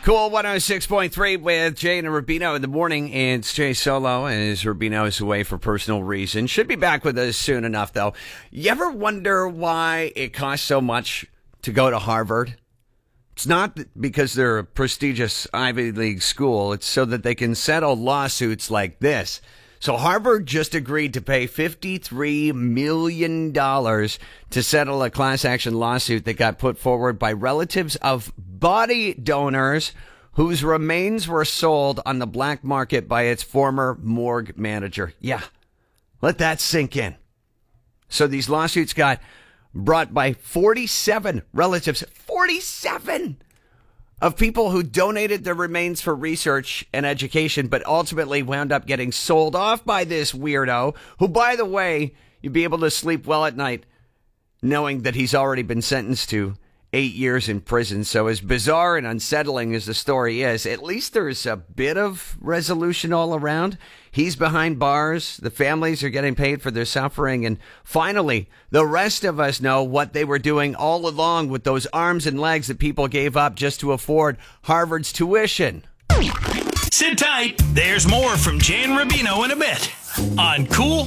Cool 106.3 with Jay and Rubino in the morning. It's Jay Solo, as Rubino is away for personal reasons. Should be back with us soon enough, though. You ever wonder why it costs so much to go to Harvard? It's not because they're a prestigious Ivy League school. It's so that they can settle lawsuits like this. So Harvard just agreed to pay $53 million to settle a class action lawsuit that got put forward by relatives of body donors whose remains were sold on the black market by its former morgue manager. Yeah, let that sink in. So these lawsuits got brought by 47 relatives, 47 of people who donated their remains for research and education, but ultimately wound up getting sold off by this weirdo, who, by the way, you'd be able to sleep well at night knowing that he's already been sentenced to 8 years in prison. So as bizarre and unsettling as the story is, at least there's a bit of resolution all around. He's behind bars. The families are getting paid for their suffering. And finally, the rest of us know what they were doing all along with those arms and legs that people gave up just to afford Harvard's tuition. Sit tight. There's more from Jay and Rubino in a bit on Cool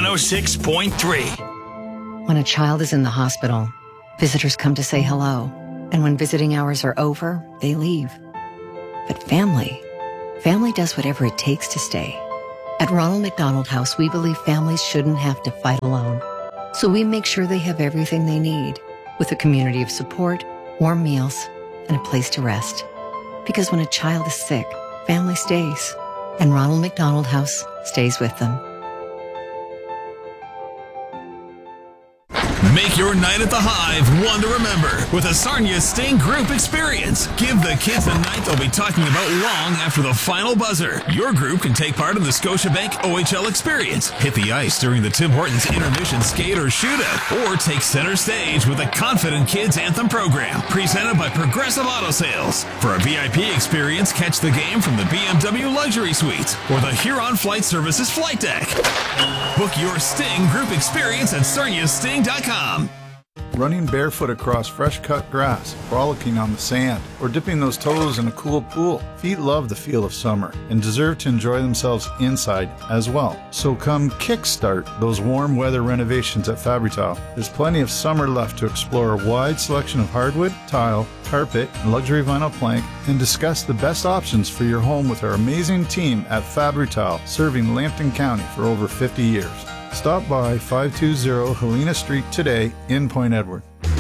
106.3. When a child is in the hospital, visitors come to say hello. And when visiting hours are over, they leave. But family does whatever it takes to stay. At Ronald McDonald House, we believe families shouldn't have to fight alone. So we make sure they have everything they need, with a community of support, warm meals, and a place to rest. Because when a child is sick, family stays. And Ronald McDonald House stays with them. Make your night at the Hive one to remember with a Sarnia Sting group experience. Give the kids a night they'll be talking about long after the final buzzer. Your group can take part in the Scotiabank OHL experience, hit the ice during the Tim Hortons intermission skate or shootout, or take center stage with the Confident Kids Anthem program, presented by Progressive Auto Sales. For a VIP experience, catch the game from the BMW Luxury Suites or the Huron Flight Services flight deck. Book your Sting group experience at sarniasting.com. Running barefoot across fresh-cut grass, frolicking on the sand, or dipping those toes in a cool pool. Feet love the feel of summer and deserve to enjoy themselves inside as well. So come kickstart those warm weather renovations at Fabri-Tile. There's plenty of summer left to explore a wide selection of hardwood, tile, carpet, and luxury vinyl plank, and discuss the best options for your home with our amazing team at Fabri-Tile, serving Lambton County for over 50 years. Stop by 520 Helena Street today in Point Edward.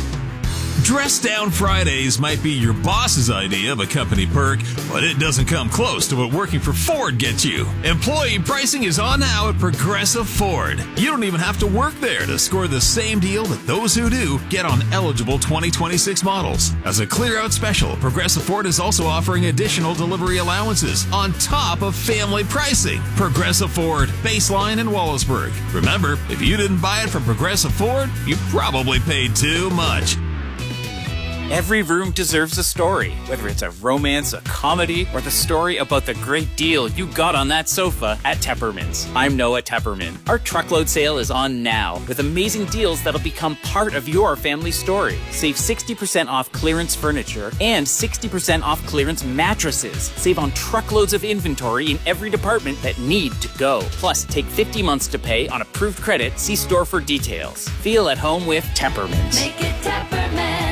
Dress Down Fridays might be your boss's idea of a company perk, but it doesn't come close to what working for Ford gets you. Employee pricing is on now at Progressive Ford. You don't even have to work there to score the same deal that those who do get on eligible 2026 models. As a clear-out special, Progressive Ford is also offering additional delivery allowances on top of family pricing. Progressive Ford, Baseline, and Wallaceburg. Remember, if you didn't buy it from Progressive Ford, you probably paid too much. Every room deserves a story, whether it's a romance, a comedy, or the story about the great deal you got on that sofa at Tepperman's. I'm Noah Tepperman. Our truckload sale is on now with amazing deals that'll become part of your family story. Save 60% off clearance furniture and 60% off clearance mattresses. Save on truckloads of inventory in every department that need to go. Plus, take 50 months to pay on approved credit. See store for details. Feel at home with Tepperman's. Make it Tepperman's.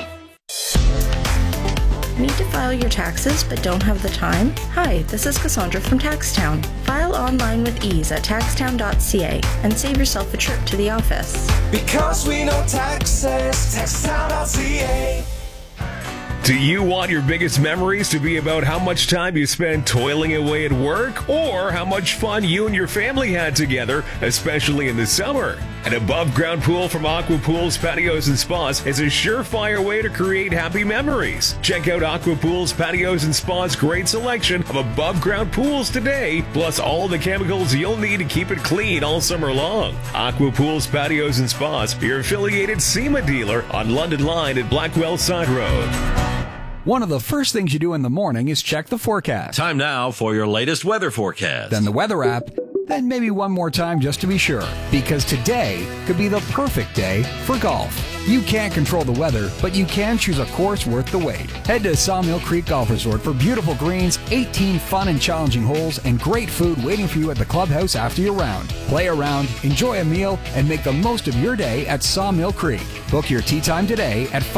Need to file your taxes but don't have the time? Hi, this is Cassandra from Taxtown. File online with ease at taxtown.ca and save yourself a trip to the office. Because we know taxes, taxtown.ca. Do you want your biggest memories to be about how much time you spend toiling away at work, or how much fun you and your family had together, especially in the summer? An above-ground pool from Aqua Pools, Patios, and Spas is a surefire way to create happy memories. Check out Aqua Pools, Patios, and Spas' great selection of above-ground pools today, plus all the chemicals you'll need to keep it clean all summer long. Aqua Pools, Patios, and Spas, your affiliated SEMA dealer on London Line at Blackwell Side Road. One of the first things you do in the morning is check the forecast. Time now for your latest weather forecast. Then the weather app, then maybe one more time just to be sure, because today could be the perfect day for golf. You can't control the weather, but you can choose a course worth the wait. Head to Sawmill Creek Golf Resort for beautiful greens, 18 fun and challenging holes, and great food waiting for you at the clubhouse after your round. Play around, enjoy a meal, and make the most of your day at Sawmill Creek. Book your tee time today at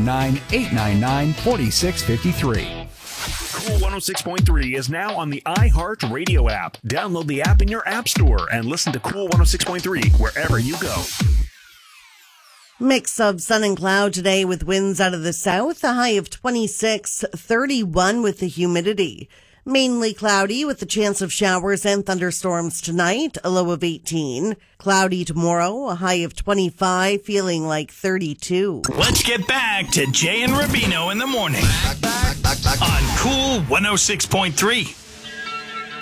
519-899-4653. Cool 106.3 is now on the iHeart Radio app. Download the app in your app store and listen to Cool 106.3 wherever you go. Mix of sun and cloud today with winds out of the south, a high of 26, 31 with the humidity. Mainly cloudy with the chance of showers and thunderstorms tonight, a low of 18. Cloudy tomorrow, a high of 25, feeling like 32. Let's get back to Jay and Rubino in the morning on Cool 106.3.